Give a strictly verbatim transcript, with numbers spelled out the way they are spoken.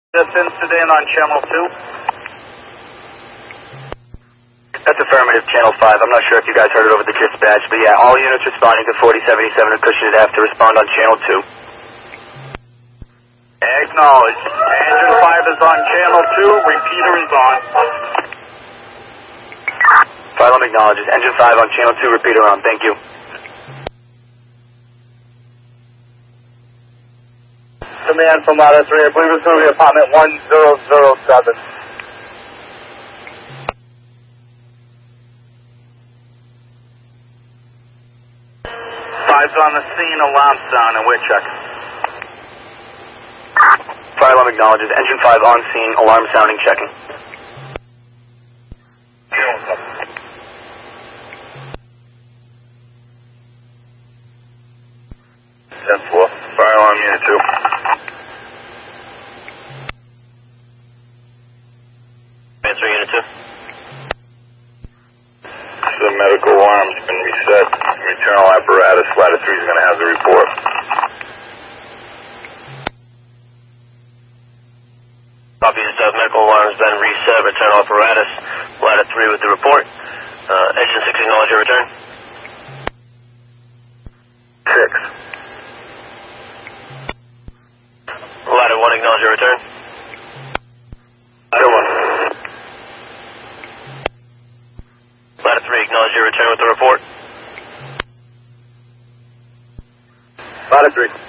This incident on Channel two. That's affirmative, Channel five. I'm not sure if you guys heard it over the dispatch, but yeah, all units responding to forty seventy-seven Acushnet Ave to respond on Channel two. Acknowledged. Engine five is on Channel two. Repeater is on. Phylum acknowledges. Engine five on Channel two. Repeater on. Thank you. Command from Ladder three. I believe it's going to be apartment one zero zero seven. Five's on the scene. Alarm sound and we're checking. Phylum acknowledges. Engine five on scene. Alarm sounding. Checking. ten four. Fire alarm unit two. Answer unit two. The medical alarm's been reset. Internal apparatus. Ladder three is going to have the report. Copy of medical alarm has been reset. Return apparatus. Ladder three with the report. Uh, engine six acknowledge your return. Six. Ladder one acknowledge your return. Ladder one. Ladder three acknowledge your return with the report. Ladder three.